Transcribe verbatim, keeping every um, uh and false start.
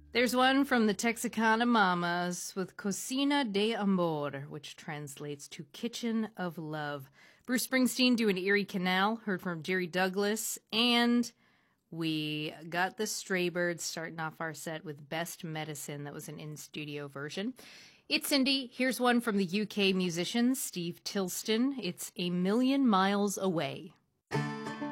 There's one from the Texicana Mamas with Cocina de Amor, which translates to Kitchen of Love. Bruce Springsteen doing Erie Canal, heard from Jerry Douglas, and we got the Straybirds starting off our set with Best Medicine. That was an in-studio version. It's Cindy. Here's one from the U K musician Steve Tilston. It's A Million Miles Away.